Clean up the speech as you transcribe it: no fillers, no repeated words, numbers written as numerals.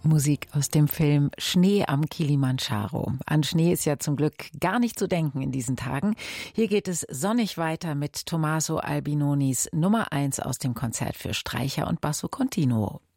Musik aus dem Film Schnee am Kilimandscharo. An Schnee ist ja zum Glück gar nicht zu denken in diesen Tagen. Hier geht es sonnig weiter mit Tommaso Albinonis Nummer 1 aus dem Konzert für Streicher und Basso Continuo.